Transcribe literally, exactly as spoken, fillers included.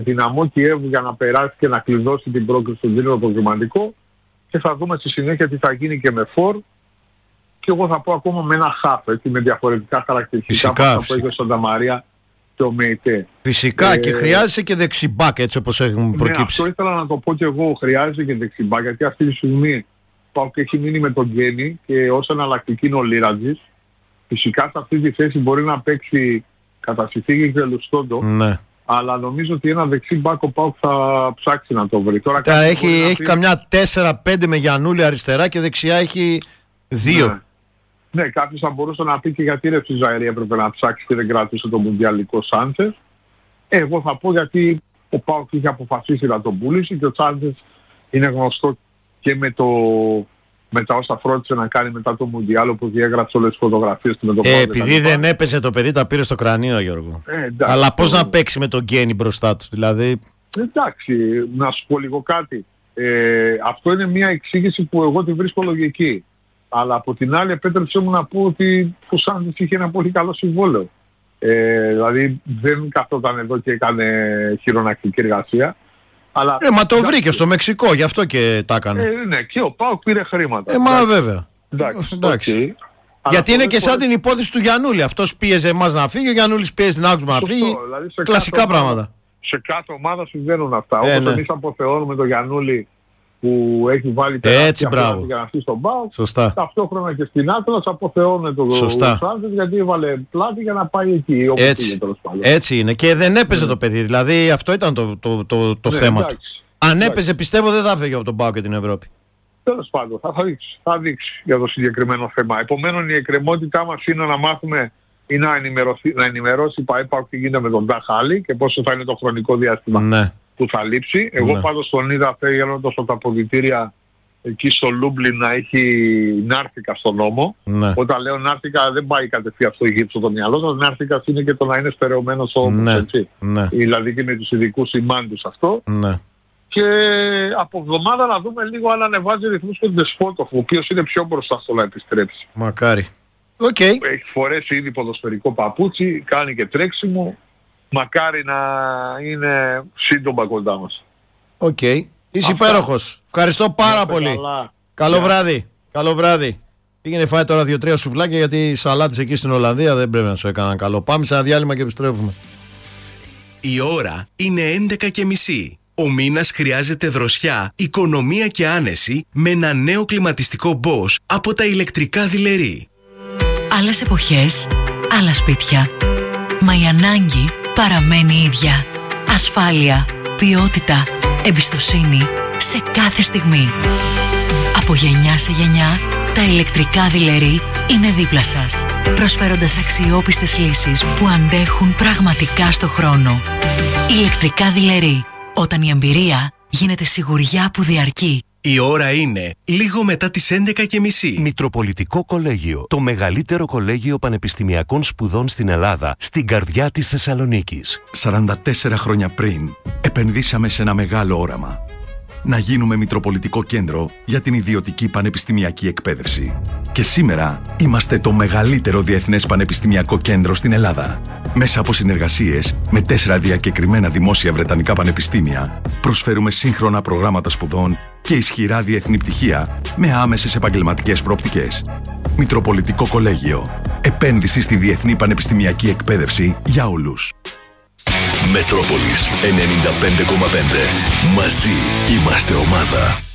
Δυναμό Κιέβου για να περάσει και να κλειδώσει την πρόκληση στον γύρο προκριματικό. Και θα δούμε στη συνέχεια τι θα γίνει και με φορ. Και εγώ θα πω ακόμα με ένα χαφ, έτσι, με διαφορετικά χαρακτηριστικά Φυσικά, από αυτό που είχε στον Νταμαρία και ο Μεϊτέ. Φυσικά ε, και χρειάζεσαι και δεξιμπάκ, έτσι όπως έχουν προκύψει. Ναι, αυτό ήθελα να το πω και εγώ. Χρειάζεται και δεξιμπάκ, γιατί αυτή τη στιγμή πάω και έχει μείνει με τον Γκένι και ως εναλλακτική είναι ο Λίρατζης. Φυσικά σε αυτή τη θέση μπορεί να παίξει κατά συνθήκη και Λουστόντο. Ναι. Αλλά νομίζω ότι ένα δεξί μπακ ο ΠΑΟΚ θα ψάξει να το βρει. Τώρα Τα έχει έχει πει... καμιά τέσσερα πέντε με Γιαννούλη αριστερά και δεξιά έχει δύο. Ναι, ναι, κάποιος θα μπορούσε να πει και γιατί ρε Ψιζαερή έπρεπε να ψάξει και δεν κράτησε το μουντιαλικό Σάντσες. Εγώ θα πω γιατί ο ΠΑΟΚ είχε αποφασίσει να τον πουλήσει και ο Σάντσες είναι γνωστό και με, το, με τα όσα φρόντισε να κάνει μετά το Μουντιάλο που διέγραψε όλες τις φωτογραφίες του με τον ε, ΠΑΟΚ. Επειδή δεν έπαιζε το παιδί, τα πήρε στο κρανίο, Γιώργο. Ε, εντάξει, αλλά πώς το... να παίξει με τον Γκένι μπροστά του, δηλαδή. Εντάξει, να σου πω λίγο κάτι. Ε, αυτό είναι μια εξήγηση που εγώ τη βρίσκω λογική. Αλλά από την άλλη επέτρεψε μου να πω ότι ο Σάντσες είχε ένα πολύ καλό συμβόλαιο. Ε, δηλαδή δεν καθόταν εδώ και έκανε χειρονακτική εργασία. Αλλά, ε, μα το εντάξει, βρήκε στο Μεξικό, γι' αυτό και τα έκανε. Ε, ναι, και ο ΠΑΟΚ πήρε χρήματα. Ε, μα εντάξει, βέβαια. Εντάξει, εντάξει. Okay. Γιατί είναι και σαν την υπόθεση του Γιαννούλη. Αυτός πίεζε εμάς να φύγει, ο Γιαννούλης πίεζε την Άγνουσμα να φύγει. Δηλαδή κλασικά πράγματα. Σε κάθε ομάδα συμβαίνουν αυτά. Ε, όπως ναι. εμείς αποθεώνουμε τον Γιαννούλη που έχει βάλει τεράστια πλάτη για να φύγει στον ΠΑΟΚ. Σωστά. Ταυτόχρονα και στην Άτλας αποθεώνουν τον Σάντσες γιατί έβαλε πλάτη για να πάει εκεί. Όπου έτσι. πήγε, τέλος πάντων. Έτσι είναι. Και δεν έπαιζε ναι. το παιδί. Δηλαδή αυτό ήταν το, το, το, το ναι, θέμα εντάξει. του. Αν εντάξει. έπαιζε, πιστεύω δεν θα φύγει από τον ΠΑΟΚ και την Ευρώπη. Τέλος πάντων, θα, θα, δείξει, θα δείξει για το συγκεκριμένο θέμα. Επομένως, η εκκρεμότητά μας είναι να μάθουμε ή να ενημερωθεί, να ενημερώσει η ΠΑΕΠΑΚ τι γίνεται με τον Νταχάλη και πόσο θα είναι το χρονικό διάστημα ναι. που θα λείψει. Εγώ ναι. πάντως τον είδα θέλοντας από τα αποδυτήρια εκεί στο Λούμπλιν να έχει νάρθηκα στον νόμο. Ναι. Όταν λέω νάρθηκα δεν πάει κατευθείαν στο γύψο το μυαλό σας. Νάρθηκα είναι και το να είναι στερεωμένο στο νόμο. Ναι. Ναι. Δηλαδή και με τους ειδικούς σημάντους αυτό. Ναι. Και από εβδομάδα να δούμε λίγο αν ανεβάζει ρυθμούς και τον Ντεσπότοφ, ο οποίος είναι πιο μπροστά στο να επιστρέψει. Μακάρι. Okay. Έχει φορέσει ήδη ποδοσφαιρικό παπούτσι, κάνει και τρέξιμο. Μακάρι να είναι σύντομα κοντά μας. Οκ. Okay. Είσαι υπέροχος. Ευχαριστώ πάρα πολύ. Καλά. Καλό Yeah. βράδυ. Καλό βράδυ. Πήγαινε φάει τώρα δύο-τρία σουβλάκια γιατί οι σαλάτες εκεί στην Ολλανδία δεν πρέπει να σου έκαναν καλό. Πάμε σε ένα διάλειμμα και επιστρέφουμε. Η ώρα είναι έντεκα και μισή. Ο μήνας χρειάζεται δροσιά, οικονομία και άνεση με ένα νέο κλιματιστικό Bosch από τα ηλεκτρικά δειλερή. Άλλες εποχές, άλλα σπίτια. Μα η ανάγκη παραμένει ίδια. Ασφάλεια, ποιότητα, εμπιστοσύνη σε κάθε στιγμή. Από γενιά σε γενιά, τα ηλεκτρικά δειλερή είναι δίπλα σας, προσφέροντας αξιόπιστες λύσεις που αντέχουν πραγματικά στο χρόνο. Ηλεκτρικά δειλερή. Όταν η εμπειρία γίνεται σιγουριά που διαρκεί. Η ώρα είναι λίγο μετά τις έντεκα και μισή. Μητροπολιτικό Κολέγιο. Το μεγαλύτερο κολέγιο πανεπιστημιακών σπουδών στην Ελλάδα, στην καρδιά της Θεσσαλονίκης. σαράντα τέσσερα χρόνια πριν, επενδύσαμε σε ένα μεγάλο όραμα. Να γίνουμε Μητροπολιτικό Κέντρο για την ιδιωτική πανεπιστημιακή εκπαίδευση. Και σήμερα είμαστε το μεγαλύτερο διεθνές πανεπιστημιακό κέντρο στην Ελλάδα. Μέσα από συνεργασίες με τέσσερα διακεκριμένα δημόσια βρετανικά πανεπιστήμια, προσφέρουμε σύγχρονα προγράμματα σπουδών και ισχυρά διεθνή πτυχία με άμεσες επαγγελματικές προοπτικές. Μητροπολιτικό Κολέγιο. Επένδυση στη διεθνή πανεπιστημιακή εκπαίδευση για όλους. Μετρόπολης ενενήντα πέντε κόμμα πέντε. Μαζί είμαστε ομάδα.